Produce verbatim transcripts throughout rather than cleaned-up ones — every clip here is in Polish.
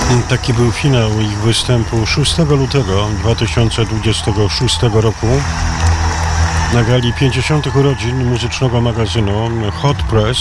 Taki był finał ich występu szóstego lutego dwa tysiące dwudziestego szóstego roku na gali pięćdziesiątych urodzin muzycznego magazynu Hot Press.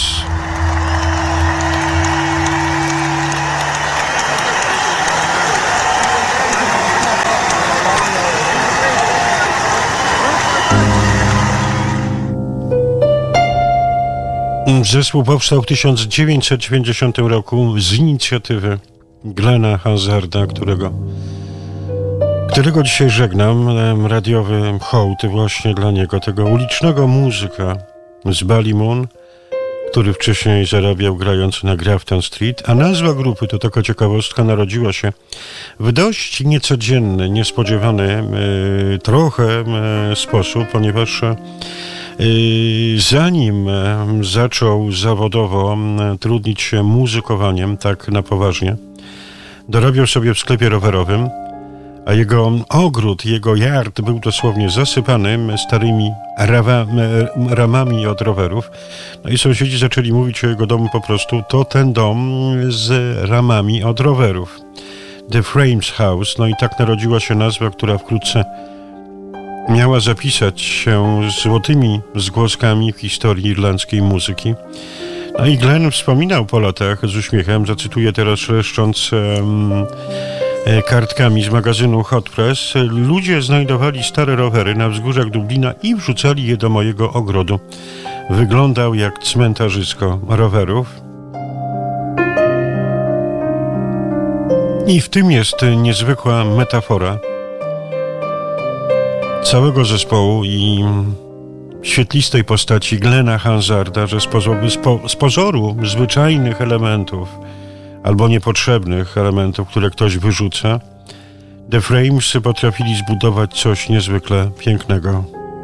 Zespół powstał w tysiąc dziewięćset dziewięćdziesiątym roku z inicjatywy Glena Hansarda, którego, którego dzisiaj żegnam. Radiowy hołd właśnie dla niego, tego ulicznego muzyka z Ballymun, który wcześniej zarabiał grając na Grafton Street, a nazwa grupy, to taka ciekawostka, narodziła się w dość niecodzienny, niespodziewany yy, trochę yy, sposób, ponieważ yy, zanim yy, zaczął zawodowo yy, trudnić się muzykowaniem tak na poważnie, dorabiał sobie w sklepie rowerowym, a jego ogród, jego yard był dosłownie zasypany starymi rawa, ramami od rowerów. No i sąsiedzi zaczęli mówić o jego domu po prostu, to ten dom z ramami od rowerów. The Frames House. No i tak narodziła się nazwa, która wkrótce miała zapisać się złotymi zgłoskami w historii irlandzkiej muzyki. No i Glenn wspominał po latach z uśmiechem, zacytuję teraz szleszcząc um, kartkami z magazynu Hot Press: ludzie znajdowali stare rowery na wzgórzach Dublina i wrzucali je do mojego ogrodu. Wyglądał jak cmentarzysko rowerów. I w tym jest niezwykła metafora całego zespołu i świetlistej postaci Glena Hansarda, że z pozoru, z pozoru zwyczajnych elementów albo niepotrzebnych elementów, które ktoś wyrzuca, The Frames potrafili zbudować coś niezwykle pięknego.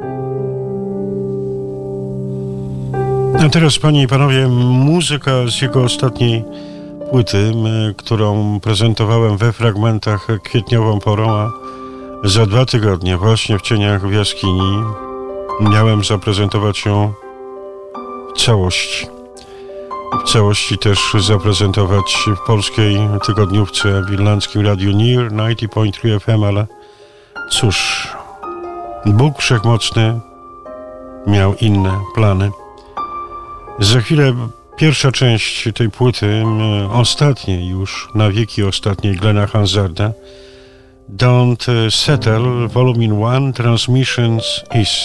A teraz, panie i panowie, muzyka z jego ostatniej płyty, którą prezentowałem we fragmentach kwietniową porą, a za dwa tygodnie właśnie w cieniach w jaskini miałem zaprezentować ją w całości. W całości też zaprezentować w polskiej tygodniówce w irlandzkim radiu Near dziewięćdziesiąt przecinek trzy F M, ale cóż, Bóg Wszechmocny miał inne plany. Za chwilę pierwsza część tej płyty, ostatniej już, na wieki ostatniej Glena Hansarda, Don't Settle, Volume jeden, Transmissions East.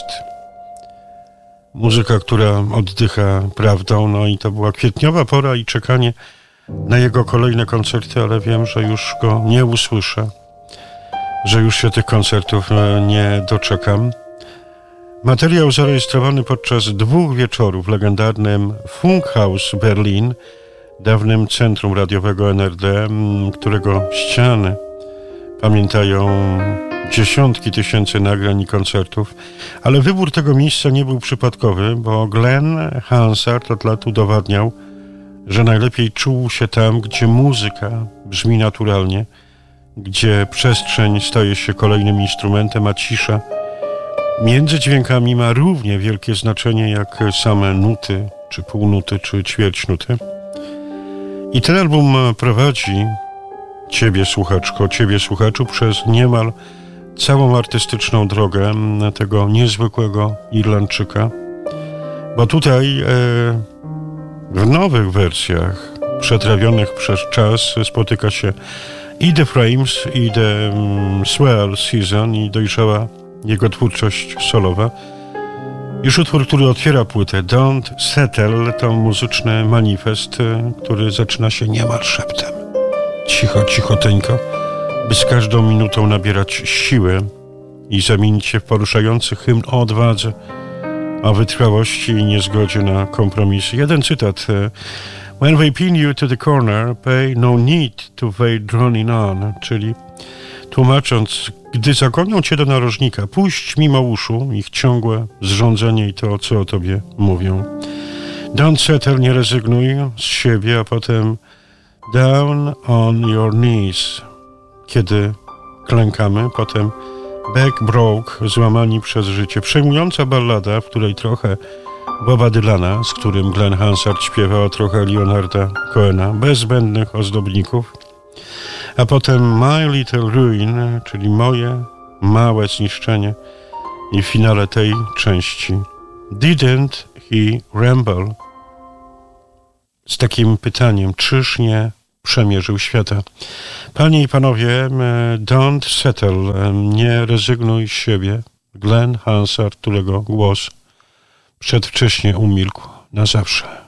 Muzyka, która oddycha prawdą, no i to była kwietniowa pora i czekanie na jego kolejne koncerty, ale wiem, że już go nie usłyszę, że już się tych koncertów nie doczekam. Materiał zarejestrowany podczas dwóch wieczorów w legendarnym Funkhaus Berlin, dawnym centrum radiowego N R D, którego ściany pamiętają dziesiątki tysięcy nagrań i koncertów, ale wybór tego miejsca nie był przypadkowy, bo Glenn Hansard od lat udowadniał, że najlepiej czuł się tam, gdzie muzyka brzmi naturalnie, gdzie przestrzeń staje się kolejnym instrumentem, a cisza między dźwiękami ma równie wielkie znaczenie jak same nuty, czy półnuty, czy ćwierćnuty. I ten album prowadzi ciebie, słuchaczko, ciebie, słuchaczu, przez niemal całą artystyczną drogę tego niezwykłego Irlandczyka, bo tutaj e, w nowych wersjach przetrawionych przez czas spotyka się i The Frames, i The um, Swell Season, i dojrzała jego twórczość solowa. Już utwór, który otwiera płytę, Don't Settle, to muzyczny manifest, który zaczyna się niemal szeptem. Cicho, cichoteńko, by z każdą minutą nabierać siłę i zamienić się w poruszający hymn o odwadze, o wytrwałości i niezgodzie na kompromisy. Jeden cytat. When they pin you to the corner, pay no need to wait droning on, czyli tłumacząc, gdy zagonią cię do narożnika, puść mimo uszu ich ciągłe zrządzenie i to, co o tobie mówią. Don't settle, nie rezygnuj z siebie, a potem down on your knees, kiedy klękamy, potem back broke, złamani przez życie. Przejmująca ballada, w której trochę Boba Dylana, z którym Glenn Hansard śpiewał, a trochę Leonarda Cohena, bez zbędnych ozdobników. A potem My Little Ruin, czyli moje małe zniszczenie. I w finale tej części Didn't he ramble? Z takim pytaniem, czyż nie przemierzył świata? Panie i panowie, don't settle, nie rezygnuj z siebie. Glenn Hansard, którego głos przedwcześnie umilkł na zawsze.